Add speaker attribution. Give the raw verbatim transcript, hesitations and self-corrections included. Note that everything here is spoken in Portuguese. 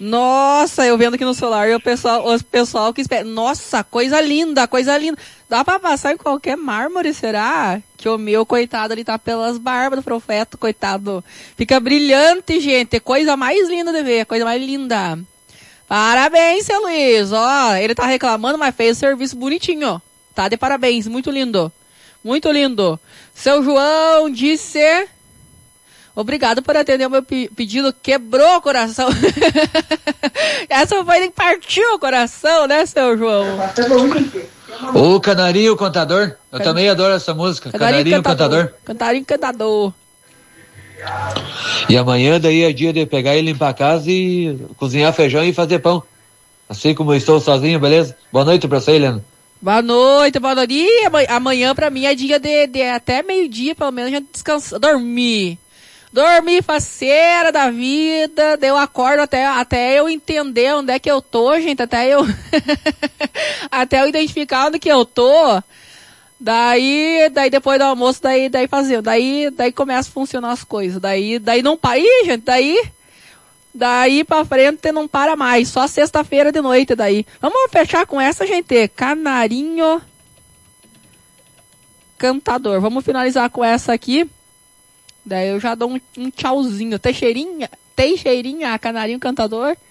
Speaker 1: Nossa, eu vendo aqui no celular e o pessoal, o pessoal que espera. Nossa, coisa linda, coisa linda. Dá pra passar em qualquer mármore, será? Que o meu, coitado, ele tá pelas barbas do profeta, coitado. Fica brilhante, gente. Coisa mais linda de ver, coisa mais linda. Parabéns, seu Luiz. Ó, ele tá reclamando, mas fez o serviço bonitinho. Tá de parabéns, muito lindo. Muito lindo. Seu João disse... Obrigado por atender o meu pedido. Quebrou o coração. Essa foi que partiu o coração, né, seu João?
Speaker 2: O Canarinho Cantador. Eu Can... também adoro essa música. Canarinho, Canarinho Cantador. Cantador.
Speaker 1: Canarinho Cantador.
Speaker 2: E amanhã daí é dia de pegar e limpar a casa e cozinhar feijão e fazer pão. Assim como eu estou sozinho, beleza? Boa noite pra você, Helena.
Speaker 1: Boa noite, boa noite. E amanhã pra mim é dia de, de até meio-dia, pelo menos, a gente descansar, dormir. Dormir, faceira da vida, daí eu acordo até, até eu entender onde é que eu tô, gente, até eu, até eu identificar onde que eu tô, daí, daí depois do almoço, daí, daí fazer, daí, daí começa a funcionar as coisas, daí, daí não para, ih, gente, daí, daí pra frente não para mais, só sexta-feira de noite daí. Vamos fechar com essa, gente, Canarinho Cantador, vamos finalizar com essa aqui. Daí eu já dou um, um tchauzinho. Teixeirinha, Teixeirinha, Canarinho Cantador.